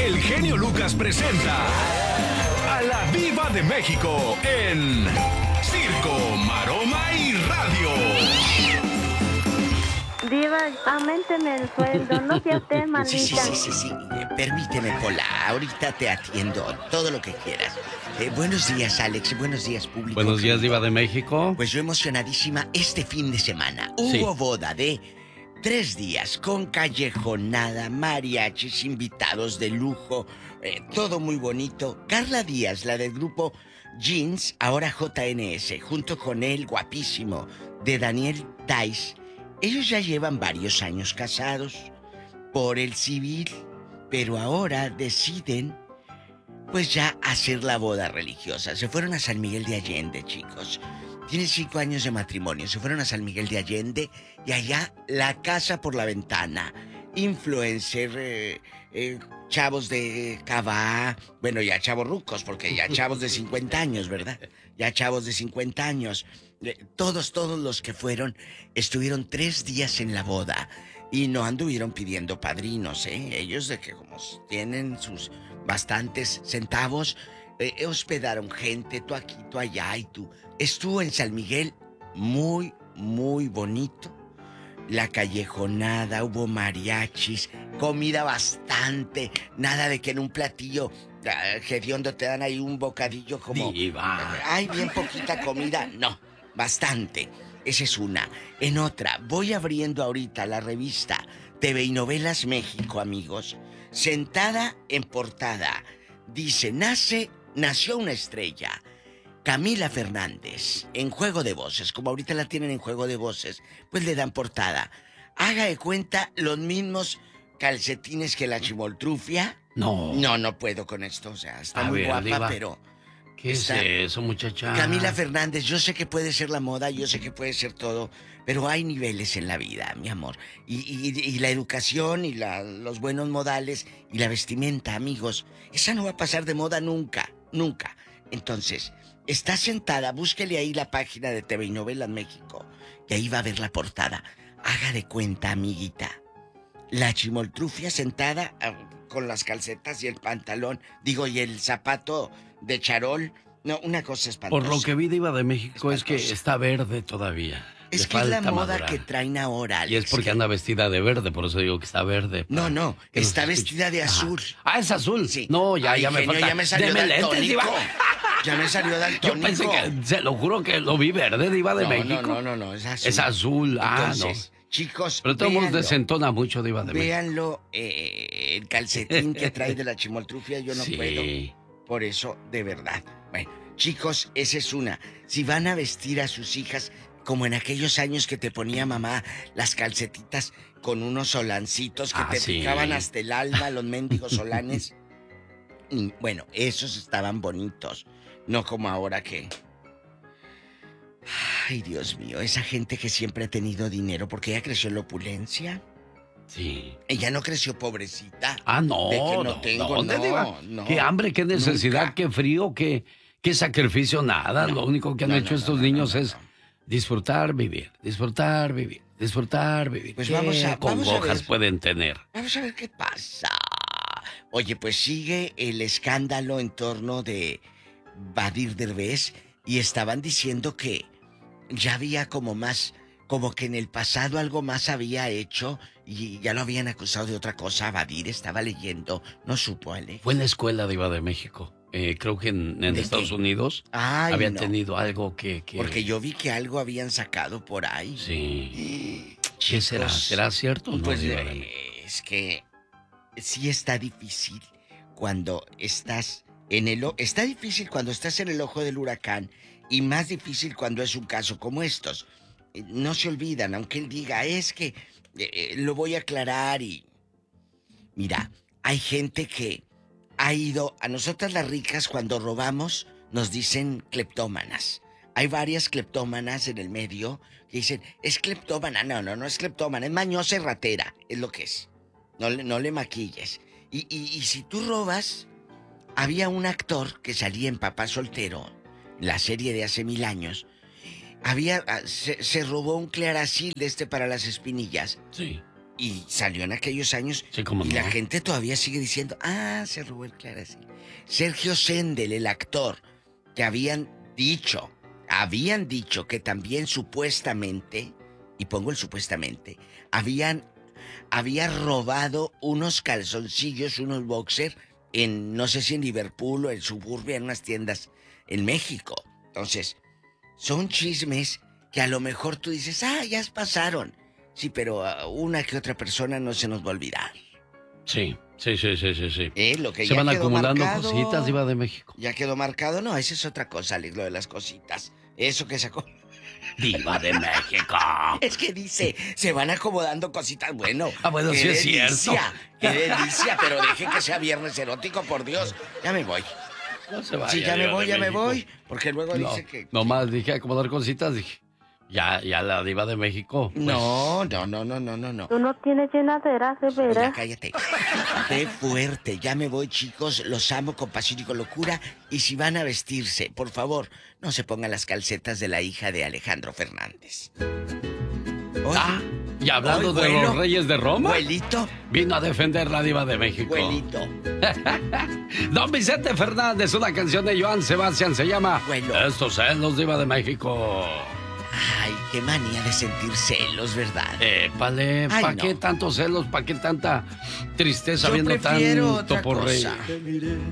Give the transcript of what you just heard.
el genio Lucas presenta a la Diva de México en Circo, Maroma y Radio. Diva, auménteme el sueldo, no sea usted maldita. Sí. Permíteme, Pola. Ahorita te atiendo. Todo lo que quieras. Buenos días, Alex. Buenos días, público. Buenos días, Diva de México. Pues yo emocionadísima este fin de semana. Sí. Hubo boda de 3 días con callejonada, mariachis, invitados de lujo. Todo muy bonito. Carla Díaz, la del grupo Jeans, ahora JNS, junto con él, guapísimo, de Daniel Dice. Ellos ya llevan varios años casados por el civil, pero ahora deciden, pues ya hacer la boda religiosa. Se fueron a San Miguel de Allende, chicos. Tienen 5 años de matrimonio. Se fueron a San Miguel de Allende y allá la casa por la ventana. Influencer, chavos de Cabá, bueno, ya chavos rucos, porque ya chavos de 50 años, ¿verdad? Ya chavos de 50 años. Todos los que fueron estuvieron 3 días en la boda y no anduvieron pidiendo padrinos, ¿eh? Ellos de que como tienen sus bastantes centavos, hospedaron gente, tú aquí, tú allá y tú. Estuvo en San Miguel muy, muy bonito. La callejonada, hubo mariachis, comida bastante, nada de que en un platillo hediondo te dan ahí un bocadillo como... Diva. Hay bien poquita comida, no, bastante. Esa es una. En otra, voy abriendo ahorita la revista TV y Novelas México, amigos. Sentada en portada, dice, nació una estrella. Camila Fernández, en Juego de Voces, como ahorita la tienen en Juego de Voces, pues le dan portada. Haga de cuenta los mismos calcetines que la Chimoltrufia. No puedo con esto, o sea, está muy guapa, Diva, pero... ¿qué es eso, muchacha? Camila Fernández, yo sé que puede ser la moda, yo sé que puede ser todo, pero hay niveles en la vida, mi amor. Y la educación y los buenos modales y la vestimenta, amigos, esa no va a pasar de moda nunca, nunca. Entonces, está sentada, búsquele ahí la página de TV y Novelas México, y ahí va a ver la portada. Haga de cuenta, amiguita, la Chimoltrufia sentada con las calcetas y el pantalón, y el zapato de charol. No, una cosa espantosa. Por lo que vi, Diva de México, es que está verde todavía. Es que es la moda que traen ahora, Alex. Y es porque anda vestida de verde, por eso digo que está verde. No, está vestida de azul. Ah, ¿es azul? Sí. No, ya me falta. Ya me salió Deme lentes, daltónico. Diva. Ya me salió daltónico. Yo pensé que, se lo juro que lo vi verde, Diva de México. No, es azul. Es azul, Entonces, no. Chicos, pero todo el mundo desentona mucho, Diva de México. Véanlo, el calcetín que trae de la Chimoltrufia, yo no puedo. Por eso, de verdad. Bueno, chicos, esa es una. Si van a vestir a sus hijas, como en aquellos años que te ponía mamá las calcetitas con unos solancitos que te picaban hasta el alma, los mendigos solanes. Bueno, esos estaban bonitos. No como ahora que... Ay, Dios mío, esa gente que siempre ha tenido dinero, porque ella creció en la opulencia. Sí. Ella no creció pobrecita. No. De que no tengo, ¿Dónde, Diva? no. Qué hambre, qué necesidad, Nunca. qué frío, qué sacrificio, nada. Lo único que han hecho estos niños es disfrutar, vivir, disfrutar, vivir, disfrutar, vivir. Pues ¿Qué vamos a congojas ver. pueden tener? Vamos a ver qué pasa. Oye, pues sigue el escándalo en torno de Badir Derbez y estaban diciendo que ya había como que en el pasado algo más había hecho y ya lo habían acusado de otra cosa. Badir estaba leyendo, no supo, Alex. Fue en la escuela de Iba de México. Creo que en Estados Unidos habían tenido algo que... Porque yo vi que algo habían sacado por ahí. Sí. ¿Qué será? ¿Será cierto o no? Pues es que sí está difícil cuando estás está difícil cuando estás en el ojo del huracán y más difícil cuando es un caso como estos. No se olvidan, aunque él diga, es que lo voy a aclarar y... Mira, hay gente que ha ido... A nosotras las ricas cuando robamos nos dicen cleptómanas. Hay varias cleptómanas en el medio que dicen, es cleptómana. No es cleptómana, es mañosa y ratera, es lo que es. No le maquilles. Y si tú robas... Había un actor que salía en Papá Soltero, la serie de hace 1000 años. Se robó un Claracil para las espinillas. Sí. Y salió en aquellos años. Sí, cómo y no. la gente todavía sigue diciendo, se robó el Clara, sí. Sergio Sendel, el actor, que habían dicho que también supuestamente, y pongo el supuestamente, había robado unos calzoncillos, unos boxer, en, no sé si en Liverpool o en Suburbia, en unas tiendas en México. Entonces, son chismes que a lo mejor tú dices, ya pasaron. Sí, pero a una que otra persona no se nos va a olvidar. Sí. Lo que se ya van quedó acumulando marcado, cositas, Diva de México. Ya quedó marcado, no, esa es otra cosa, Alex, lo de las cositas. Eso que sacó. Diva de México. Es que dice, se van acomodando cositas, bueno. Bueno, qué sí es delicia, cierto. Qué delicia, pero dejen que sea viernes erótico, por Dios. Ya me voy. No se vaya, Sí, ya me Diva de voy, México. porque luego No, dice que... nomás dije acomodar cositas, dije, ya la Diva de México. Pues, No. Tú no tienes llenadera, de Ya veras. cállate. Qué fuerte. Ya me voy, chicos. Los amo con pasión y con locura. Y si van a vestirse, por favor, no se pongan las calcetas de la hija de Alejandro Fernández. Oye, y hablando hoy, de bueno, los reyes de Roma, abuelito, vino a defender la Diva de México. abuelito. Don Vicente Fernández, una canción de Joan Sebastián, se llama Abuelo. Estos celos, Diva de México. Ay, qué manía de sentir celos, ¿verdad? Épale, Ay, ¿para no. qué tantos celos? ¿Para qué tanta tristeza Yo viendo prefiero tanto otra por rey? cosa. Te miré